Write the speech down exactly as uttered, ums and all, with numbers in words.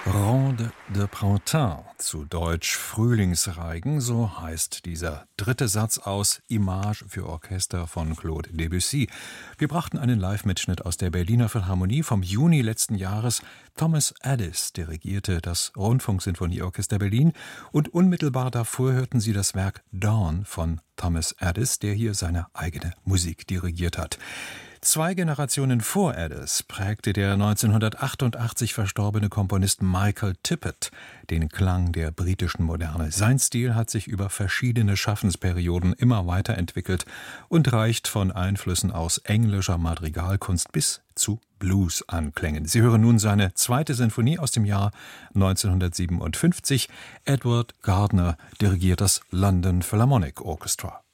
Ronde de Printemps, zu Deutsch Frühlingsreigen, so heißt dieser dritte Satz aus Image für Orchester von Claude Debussy. Wir brachten einen Live-Mitschnitt aus der Berliner Philharmonie vom Juni letzten Jahres. Thomas Addis dirigierte das Rundfunksinfonieorchester Berlin und unmittelbar davor hörten Sie das Werk Dawn von Thomas Addis, der hier seine eigene Musik dirigiert hat. Zwei Generationen vor Addis prägte der neunzehnhundertachtundachtzig verstorbene Komponist Michael Tippett den Klang der britischen Moderne. Sein Stil hat sich über verschiedene Schaffensperioden immer weiterentwickelt und reicht von Einflüssen aus englischer Madrigalkunst bis zu Blues-Anklängen. Sie hören nun seine zweite Sinfonie aus dem Jahr neunzehnhundertsiebenundfünfzig. Edward Gardner dirigiert das London Philharmonic Orchestra.